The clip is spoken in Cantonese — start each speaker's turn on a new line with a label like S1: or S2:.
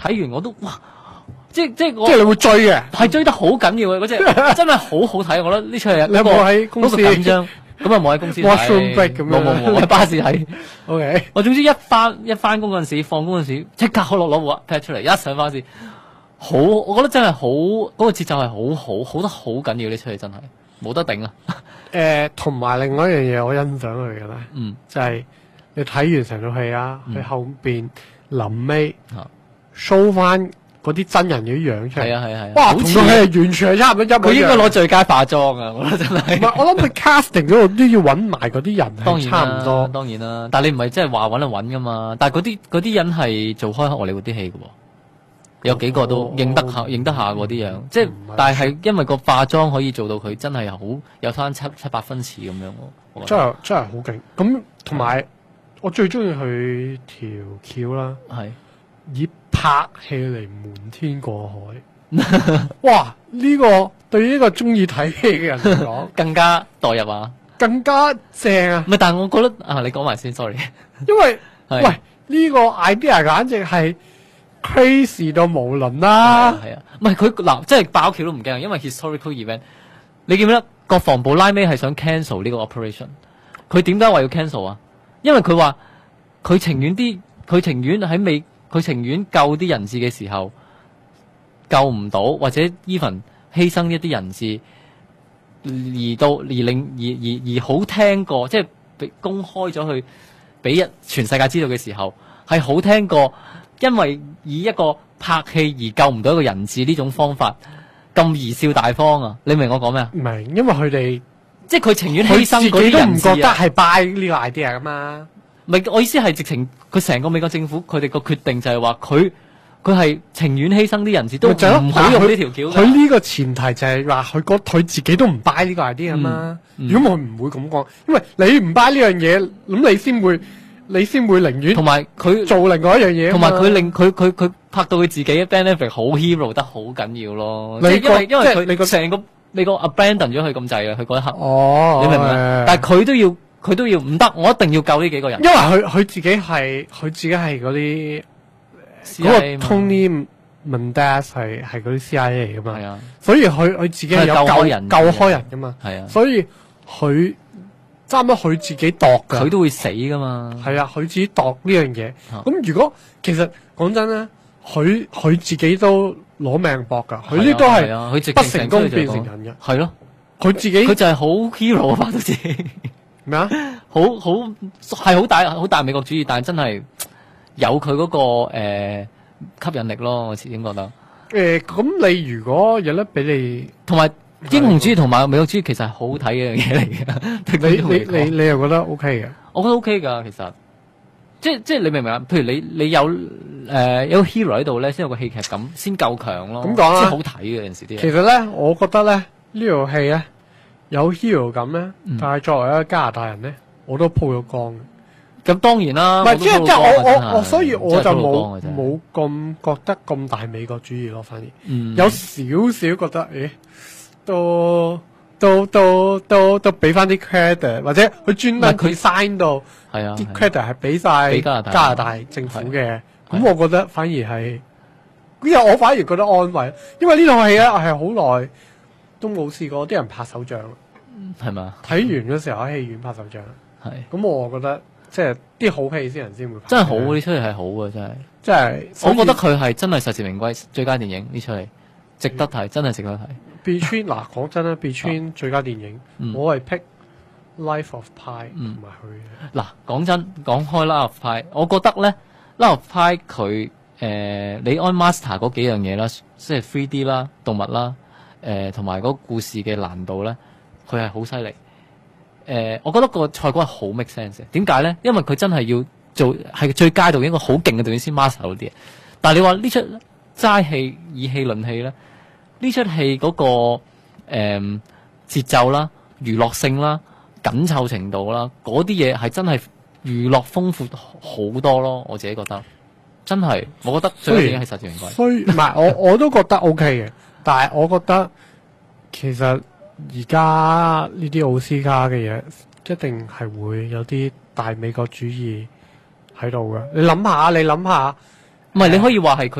S1: 睇完我都哇，即係我
S2: 即係你會追嘅，
S1: 係追得好緊要嘅嗰只，真係好好睇。我覺得呢出係
S2: 你有冇喺公司
S1: 嗰個緊張？咁啊冇喺公司睇
S2: washroom break 咁樣
S1: 冇，我喺巴士睇。
S2: ？OK，
S1: 我總之一翻工嗰陣時，放工嗰陣時，即刻攞部 pad 出嚟，一上巴士，好，我覺得真係好，嗰個節奏係好得好緊要。呢出戲真係冇得頂啊！
S2: 同埋另外一樣嘢我欣賞佢嘅咧，就係你睇完成套戲啊，佢後邊臨尾 show 翻嗰啲真人嘅樣出嚟，
S1: 係啊，
S2: 哇，同套戲係完全係差唔多一模一樣。
S1: 佢應該攞最佳化妝啊！我覺得真係。
S2: 唔係，我諗佢 casting 嗰度都要揾埋嗰啲人係
S1: 當然
S2: 差唔多。
S1: 當然啦，但係你唔係即係話揾就揾噶嘛？但係嗰啲人係做開荷里活啲戲嘅喎，有幾個都認得下嗰啲樣，即係但係因為個化妝可以做到佢真係好有翻七八分似咁樣喎。
S2: 真係好勁。咁同埋我最中意佢條橋啦，
S1: 係
S2: 以拍戲嚟瞞天過海。哇！呢個對於呢個中意睇戲嘅人嚟講，
S1: 更加代入啊，
S2: 更加正啊！
S1: 唔係，但係我覺得啊，你講埋先，sorry。
S2: 因為
S1: 係
S2: 喂呢個 idea 簡直係 crazy 到無倫啦。
S1: 係啊，唔係佢嗱，即係爆橋都唔驚，因為 historical event。你記唔記得國防部拉尾係想 cancel 呢個 operation？佢點解話要 cancel 啊？因為佢話佢情願救啲人質嘅時候救唔到，或者 even 犧牲一啲人質，而好聽過，即係公開咗去俾全世界知道嘅時候，係好聽過，因為以一個拍戲而救唔到一個人質呢種方法咁貽笑大方啊！你明我講咩啊？
S2: 明，因為佢哋
S1: 即係佢情願犧牲嗰
S2: 自己都唔
S1: 啲人質
S2: 覺得係 buy 呢個 idea 噶嘛。
S1: 唔係，我意思係直情佢成個美國政府佢哋個決定就係話佢係情願犧牲啲人質都唔好用呢條橋㗎。
S2: 佢呢個前提就係話佢自己都唔 buy 呢個 idea 嘛。如果佢唔會咁講，因為你唔 buy 呢樣嘢，咁你先會寧願
S1: 同埋佢
S2: 做另外一樣嘢。
S1: 同埋佢令佢拍到佢自己嘅 Ben Affleck 好 hero 得好緊要咯。因為佢成個美國 abandon 咗佢咁滯啊！佢嗰一刻，你明唔明？但係佢都要唔得，我一定要救呢幾個人。
S2: 因為佢自己係嗰啲嗰個 Tony Mendez 係嗰啲 CIA 嚟噶嘛。係啊，所以佢自己係有救開人噶嘛。係啊，所以佢差唔多佢自己度噶。
S1: 佢都會死噶嘛。係
S2: 啊，佢自己度呢樣嘢。咁如果其實講真咧，佢自己都攞命搏噶。佢呢都係不成功變成人嘅。係咯，佢就
S1: 係好 hero 啊！拍到自己。
S2: 咩啊？
S1: 係好大美國主義，但係真係有佢嗰個吸引力咯。我始終覺得。
S2: 咁你如果有得俾你，
S1: 同埋英雄主義同埋美國主義其實係好睇嘅嘢嚟嘅。
S2: 你又覺得 OK 嘅？
S1: 我覺得 OK 噶，其實即係你明唔明啊？譬如你有個 hero 喺度咧，先有個戲劇感，先夠強咯。
S2: 咁講啦，
S1: 先好睇嘅有陣時啲嘢。
S2: 其實咧，我覺得咧呢套戲咧。有 hero 感咧，但係作為一個加拿大人咧，我都鋪咗光嘅。
S1: 咁當然啦，
S2: 唔係即係我，所以我就冇咁覺得咁大美國主義咯，反而有少少覺得，都俾翻啲 credit， 或者佢專登佢 sign 到啲 credit 係俾晒加拿大政府嘅。咁我覺得反而係，因為我反而覺得安慰，因為呢套戲咧，我係好耐都冇試過啲人拍手掌。
S1: 係嘛？
S2: 睇完嗰時候喺戲院拍手掌，係咁我覺得即係啲好戲先人先會拍。
S1: 真係好，呢出戲係好嘅，真係。
S2: 即係
S1: 我覺得佢係真係實至名歸最佳電影呢出戲，值得睇，真係值得睇。
S2: Between 嗱講真啦，Between 最佳電影，我係 pick Life of Pi 同埋佢。
S1: 嗱講真，講開 Life of Pi，我覺得咧 Life of Pi 佢李安 master 嗰幾樣嘢啦，即係 3D 啦、動物啦，同埋嗰個故事嘅難度咧。佢係好犀利，我覺得個賽果係好 make sense 嘅。點解咧？因為佢真係要做係最佳導演一個好勁嘅導演先 master 到啲嘢。但係你話呢出齋戲以戲論戲咧，呢出戲嗰個節奏啦、娛樂性啦、緊湊程度啦，嗰啲嘢係真係娛樂豐富好多咯。我自己覺得真係，我覺得最佳電影係實至名歸。
S2: 所以唔係我都覺得 OK 嘅，但係我覺得其實。而家呢啲奧斯卡嘅嘢，一定係會有啲大美國主義喺度嘅。你諗下，唔係你可以話係佢。